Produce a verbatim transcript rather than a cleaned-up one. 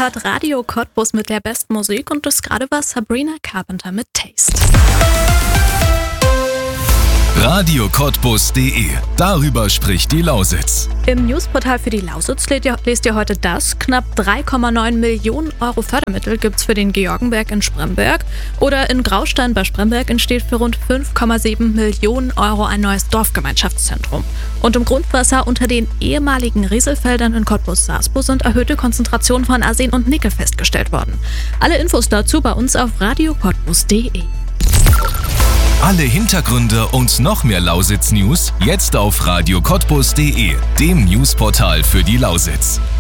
hört Radio Cottbus mit der besten Musik und das gerade war Sabrina Carpenter mit Taste. Radio Cottbus punkt de. Darüber spricht die Lausitz. Im Newsportal für die Lausitz lest ihr, lest ihr heute das. Knapp drei Komma neun Millionen Euro Fördermittel gibt es für den Georgenberg in Spremberg. Oder in Graustein bei Spremberg entsteht für rund fünf Komma sieben Millionen Euro ein neues Dorfgemeinschaftszentrum. Und im Grundwasser unter den ehemaligen Rieselfeldern in Cottbus-Saarsburg sind erhöhte Konzentrationen von Arsen und Nickel festgestellt worden. Alle Infos dazu bei uns auf Radio Cottbus punkt de. Alle Hintergründe und noch mehr Lausitz-News jetzt auf Radio Cottbus punkt de, dem Newsportal für die Lausitz.